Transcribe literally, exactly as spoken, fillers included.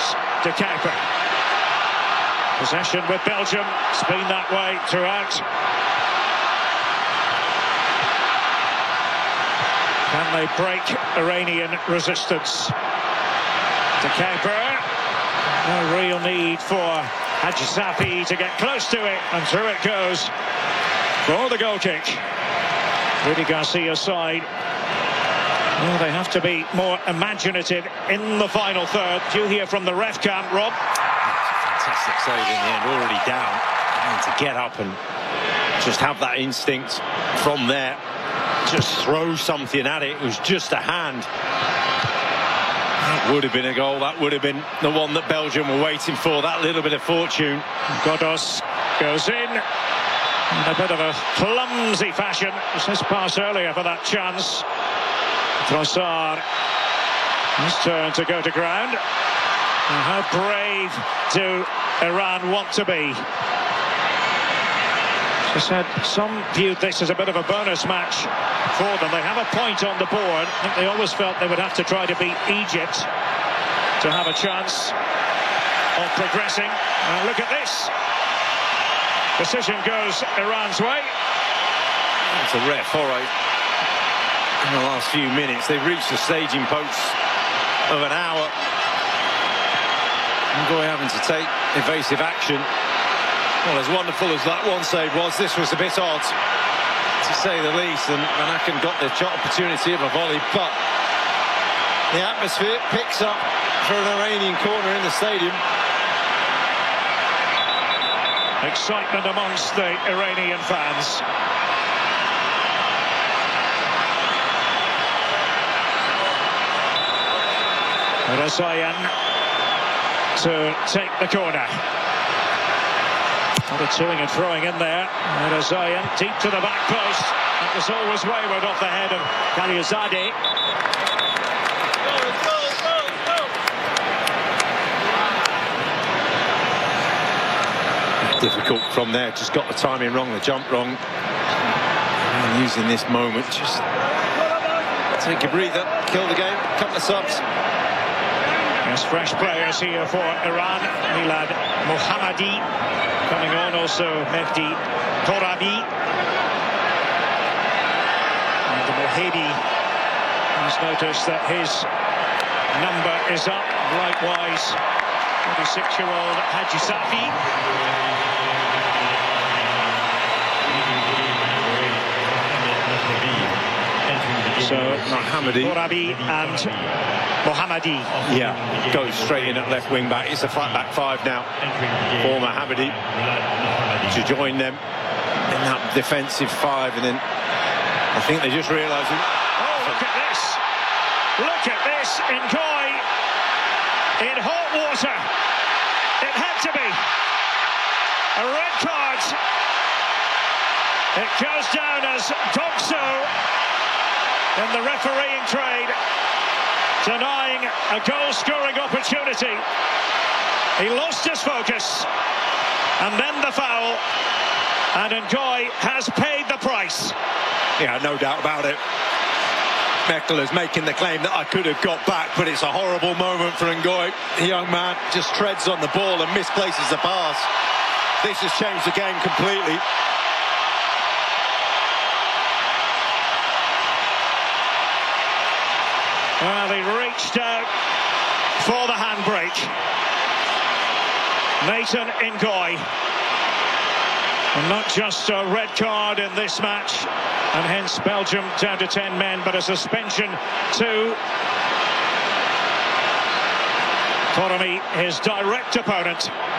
De Kuyper. Possession with Belgium. It's been that way throughout. Can they break Iranian resistance? De Kuyper. No real need for Hadji Safi to get close to it, and through it goes for the goal kick. Rudy Garcia's side. Well, they have to be more imaginative in the final third. Do you hear from the ref camp, Rob? Fantastic save in the end, already down. And to get up and just have that instinct from there, just throw something at it. It was just a hand. That would have been a goal. That would have been the one that Belgium were waiting for. That little bit of fortune. Godos goes in in a bit of a clumsy fashion. It was his pass earlier for that chance. Trossard, his turn to go to ground. And how brave do Iran want to be? As I said, some viewed this as a bit of a bonus match for them. They have a point on the board. I think they always felt they would have to try to beat Egypt to have a chance of progressing. And look at this. Decision goes Iran's way. It's a rare foray. In the last few minutes, they've reached the staging posts of an hour. Ngoy having to take evasive action. Well, as wonderful as that one save was, this was a bit odd, to say the least, and Van Aken got the opportunity of a volley, but the atmosphere picks up for an Iranian corner in the stadium. Excitement amongst the Iranian fans. Razayan to take the corner. Not a toing and throwing in there. Razayan deep to the back post. That was always wayward off the head of Kaliazade. Difficult from there, just got the timing wrong, the jump wrong. And using this moment, just take a breather, kill the game, couple of subs. Yes, fresh players here for Iran. Milad Mohammadi coming on, also Mehdi Torabi. And Mohedi has noticed that his number is up. Likewise, twenty-six-year-old Hadji Safi. So Mohammadi Torabi and Mohammadi. Yeah, goes straight in at left wing back. It's a flat back five now for Mohammadi to join them in that defensive five, and then I think they just realised. Oh, look at this! Look at this! Ngoy in hot water. It had to be a red card. It goes down as Dogso in the refereeing trade, denying a goal-scoring opportunity. He lost his focus, and then the foul, and Ngoy has paid the price. Yeah, no doubt about it. Mekkeler's making the claim that I could have got back, but it's a horrible moment for Ngoy. The young man just treads on the ball and misplaces the pass. This has changed the game completely. Well, he reached out for the handbrake. Nathan Ngoy. And not just a red card in this match, and hence Belgium down to ten men, but a suspension to Torami, his direct opponent.